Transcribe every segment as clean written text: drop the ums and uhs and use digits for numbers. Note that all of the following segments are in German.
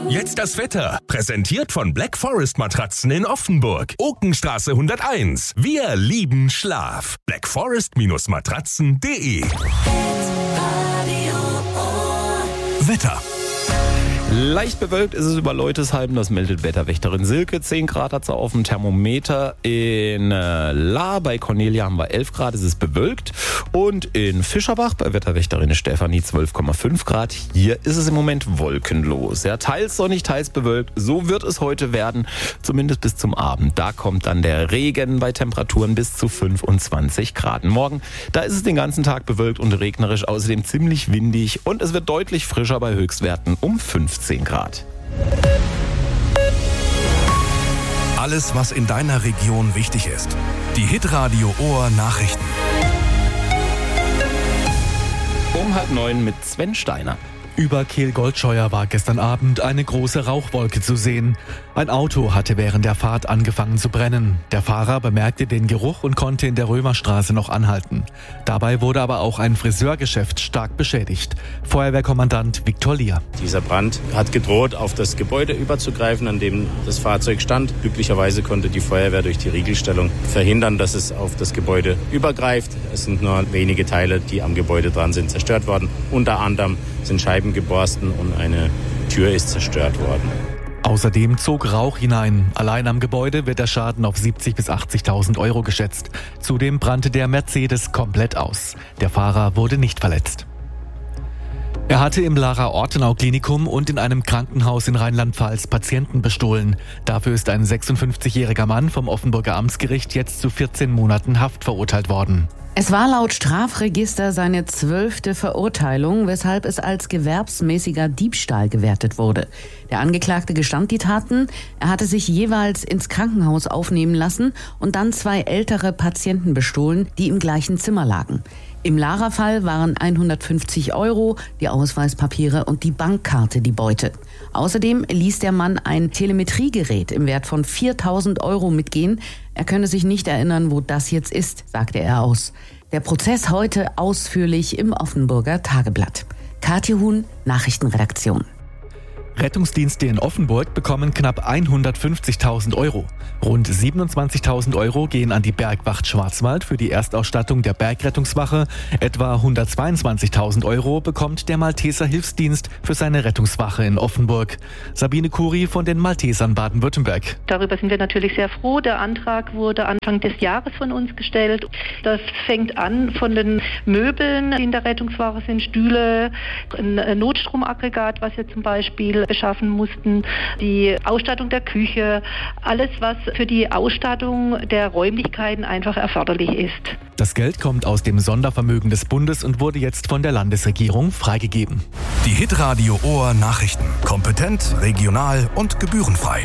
Jetzt das Wetter. Präsentiert von Black Forest Matratzen in Offenburg. Okenstraße 101. Wir lieben Schlaf. blackforest-matratzen.de. Wetter. Leicht bewölkt ist es über Leuteshalben, das meldet Wetterwächterin Silke. 10 Grad hat sie auf dem Thermometer. In Lahr bei Cornelia haben wir 11 Grad, es ist bewölkt. Und in Fischerbach bei Wetterwächterin Stefanie 12,5 Grad. Hier ist es im Moment wolkenlos. Ja, teils sonnig, teils bewölkt. So wird es heute werden, zumindest bis zum Abend. Da kommt dann der Regen bei Temperaturen bis zu 25 Grad. Morgen, da ist es den ganzen Tag bewölkt und regnerisch, außerdem ziemlich windig. Und es wird deutlich frischer bei Höchstwerten um 15 Grad. Alles, was in deiner Region wichtig ist. Die Hitradio Ohr Nachrichten. Um 8:30 mit Sven Steiner. Über Kehl-Goldscheuer war gestern Abend eine große Rauchwolke zu sehen. Ein Auto hatte während der Fahrt angefangen zu brennen. Der Fahrer bemerkte den Geruch und konnte in der Römerstraße noch anhalten. Dabei wurde aber auch ein Friseurgeschäft stark beschädigt. Feuerwehrkommandant Viktor Lier. Dieser Brand hat gedroht, auf das Gebäude überzugreifen, an dem das Fahrzeug stand. Glücklicherweise konnte die Feuerwehr durch die Riegelstellung verhindern, dass es auf das Gebäude übergreift. Es sind nur wenige Teile, die am Gebäude dran sind, zerstört worden. Unter anderem sind Scheiben geborsten und eine Tür ist zerstört worden. Außerdem zog Rauch hinein. Allein am Gebäude wird der Schaden auf 70.000 bis 80.000 Euro geschätzt. Zudem brannte der Mercedes komplett aus. Der Fahrer wurde nicht verletzt. Er hatte im Lahrer Ortenau-Klinikum und in einem Krankenhaus in Rheinland-Pfalz Patienten bestohlen. Dafür ist ein 56-jähriger Mann vom Offenburger Amtsgericht jetzt zu 14 Monaten Haft verurteilt worden. Es war laut Strafregister seine 12. Verurteilung, weshalb es als gewerbsmäßiger Diebstahl gewertet wurde. Der Angeklagte gestand die Taten. Er hatte sich jeweils ins Krankenhaus aufnehmen lassen und dann 2 ältere Patienten bestohlen, die im gleichen Zimmer lagen. Im Lara-Fall waren 150 Euro, die Ausweispapiere und die Bankkarte die Beute. Außerdem ließ der Mann ein Telemetriegerät im Wert von 4.000 Euro mitgehen. Er könne sich nicht erinnern, wo das jetzt ist, sagte er aus. Der Prozess heute ausführlich im Offenburger Tageblatt. Kathi Huhn, Nachrichtenredaktion. Rettungsdienste in Offenburg bekommen knapp 150.000 Euro. Rund 27.000 Euro gehen an die Bergwacht Schwarzwald für die Erstausstattung der Bergrettungswache. Etwa 122.000 Euro bekommt der Malteser Hilfsdienst für seine Rettungswache in Offenburg. Sabine Kuri von den Maltesern Baden-Württemberg. Darüber sind wir natürlich sehr froh. Der Antrag wurde Anfang des Jahres von uns gestellt. Das fängt an von den Möbeln, die in der Rettungswache sind, Stühle, ein Notstromaggregat, was wir zum Beispiel beschaffen mussten, die Ausstattung der Küche, alles, was für die Ausstattung der Räumlichkeiten einfach erforderlich ist. Das Geld kommt aus dem Sondervermögen des Bundes und wurde jetzt von der Landesregierung freigegeben. Die Hitradio Ohr Nachrichten. Kompetent, regional und gebührenfrei.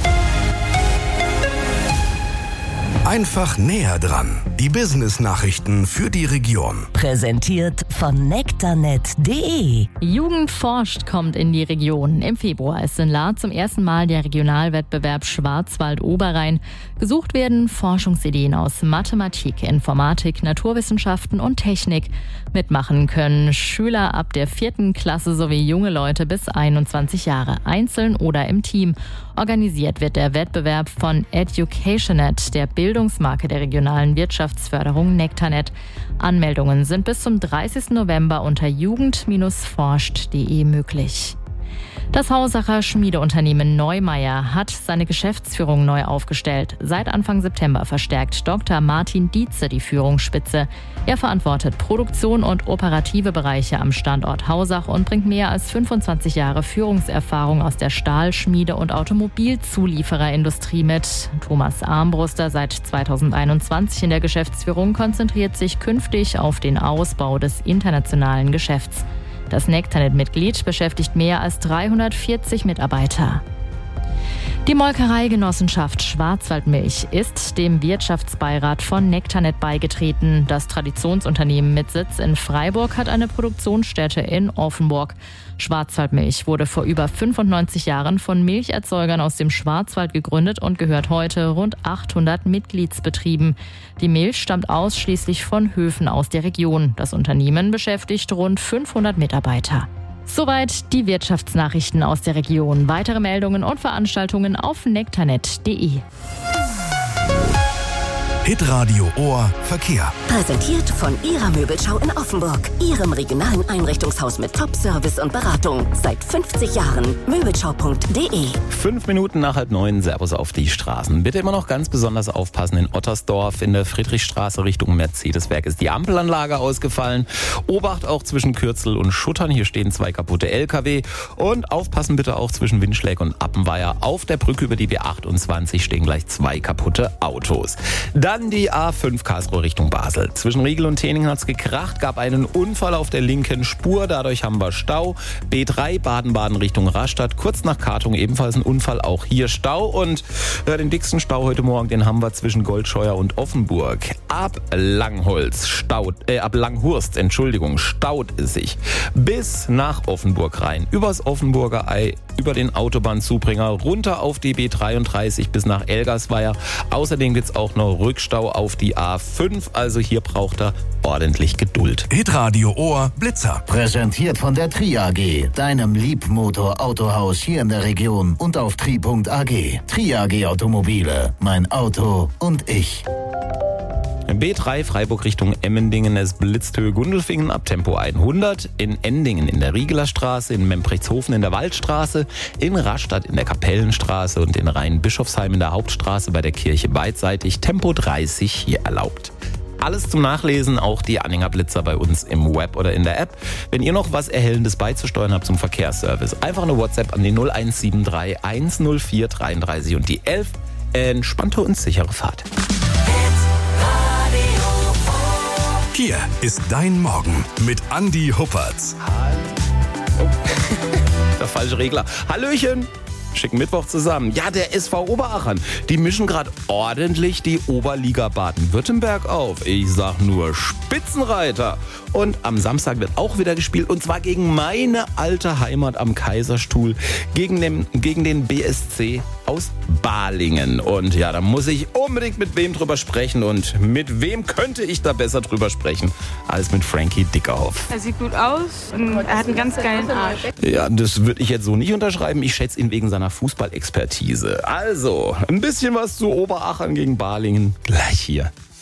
Einfach näher dran. Die Business-Nachrichten für die Region. Präsentiert von nektarnet.de. Jugend forscht kommt in die Region. Im Februar ist in Lahr zum ersten Mal der Regionalwettbewerb Schwarzwald-Oberrhein. Gesucht werden Forschungsideen aus Mathematik, Informatik, Naturwissenschaften und Technik. Mitmachen können Schüler ab der 4. Klasse sowie junge Leute bis 21 Jahre, einzeln oder im Team. Organisiert wird der Wettbewerb von Educationet, der Bildungsmarke der regionalen Wirtschaftsförderung Nektarnet. Anmeldungen sind bis zum 30. November unter jugend-forscht.de möglich. Das Hausacher Schmiedeunternehmen Neumeier hat seine Geschäftsführung neu aufgestellt. Seit Anfang September verstärkt Dr. Martin Dietze die Führungsspitze. Er verantwortet Produktion und operative Bereiche am Standort Hausach und bringt mehr als 25 Jahre Führungserfahrung aus der Stahl-, Schmiede- und Automobilzuliefererindustrie mit. Thomas Armbruster, seit 2021 in der Geschäftsführung, konzentriert sich künftig auf den Ausbau des internationalen Geschäfts. Das Nektarnet-Mitglied beschäftigt mehr als 340 Mitarbeiter. Die Molkereigenossenschaft Schwarzwaldmilch ist dem Wirtschaftsbeirat von Nektarnet beigetreten. Das Traditionsunternehmen mit Sitz in Freiburg hat eine Produktionsstätte in Offenburg. Schwarzwaldmilch wurde vor über 95 Jahren von Milcherzeugern aus dem Schwarzwald gegründet und gehört heute rund 800 Mitgliedsbetrieben. Die Milch stammt ausschließlich von Höfen aus der Region. Das Unternehmen beschäftigt rund 500 Mitarbeiter. Soweit die Wirtschaftsnachrichten aus der Region. Weitere Meldungen und Veranstaltungen auf nektarnet.de. Hitradio Ohr Verkehr. Präsentiert von Ihrer Möbelschau in Offenburg. Ihrem regionalen Einrichtungshaus mit Top-Service und Beratung. Seit 50 Jahren. Möbelschau.de. 5 Minuten nach 8:30, Servus auf die Straßen. Bitte immer noch ganz besonders aufpassen. In Ottersdorf in der Friedrichstraße Richtung Mercedeswerk ist die Ampelanlage ausgefallen. Obacht auch zwischen Kürzel und Schuttern. Hier stehen 2 kaputte LKW. Und aufpassen bitte auch zwischen Windschläg und Appenweier. Auf der Brücke über die B28 stehen gleich 2 kaputte Autos. Dann die A5 Karlsruhe Richtung Basel. Zwischen Riegel und Teningen hat es gekracht, gab einen Unfall auf der linken Spur, dadurch haben wir Stau. B3 Baden-Baden Richtung Rastatt, kurz nach Kartung ebenfalls ein Unfall, auch hier Stau. Und den dicksten Stau heute Morgen, den haben wir zwischen Goldscheuer und Offenburg. Ab Langhurst staut es sich bis nach Offenburg rein. Übers Offenburger Ei, über den Autobahnzubringer, runter auf die B33 bis nach Elgersweier. Außerdem gibt es auch noch Rückstau auf die A5, also hier braucht er ordentlich Geduld. Hitradio Ohr Blitzer. Präsentiert von der Tri AG, deinem Liebmotor-Autohaus hier in der Region und auf tri.ag. Tri AG Automobile, mein Auto und ich. B3 Freiburg Richtung Emmendingen, es blitzt Höhe Gundelfingen ab Tempo 100, in Endingen in der Riegeler Straße, in Membrechtshofen in der Waldstraße, in Rastatt in der Kapellenstraße und in Rhein-Bischofsheim in der Hauptstraße bei der Kirche beidseitig Tempo 30 hier erlaubt. Alles zum Nachlesen, auch die Anhänger Blitzer bei uns im Web oder in der App. Wenn ihr noch was Erhellendes beizusteuern habt zum Verkehrsservice, einfach eine WhatsApp an die 0173 104 33 und die 11. Entspannte und sichere Fahrt. Hier ist dein Morgen mit Andi Huppertz. Der falsche Regler. Hallöchen! Schicken Mittwoch zusammen. Ja, der SV Oberachern. Die mischen gerade ordentlich die Oberliga Baden-Württemberg auf. Ich sag nur Spitzenreiter. Und am Samstag wird auch wieder gespielt. Und zwar gegen meine alte Heimat am Kaiserstuhl. Gegen den BSC aus Balingen. Und ja, da muss ich unbedingt mit wem drüber sprechen. Und mit wem könnte ich da besser drüber sprechen als mit Frankie Dickerhoff. Er sieht gut aus und er hat einen ganz geilen Arsch. Ja, das würde ich jetzt so nicht unterschreiben. Ich schätze ihn wegen seiner Fußballexpertise. Also, ein bisschen was zu Oberachern gegen Balingen gleich hier.